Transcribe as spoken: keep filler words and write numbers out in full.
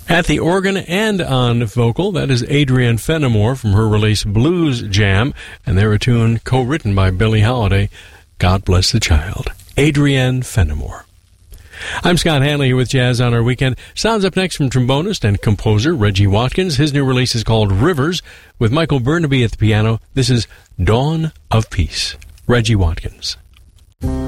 At the organ and on vocal, that is Adrienne Fenimore from her release Blues Jam, and they're a tune co-written by Billie Holiday, God Bless the Child. Adrienne Fenimore. I'm Scott Hanley here with Jazz on Our Weekend. Sounds up next from trombonist and composer Reggie Watkins. His new release is called Rivers, with Michael Burnaby at the piano. This is Dawn of Peace. Reggie Watkins.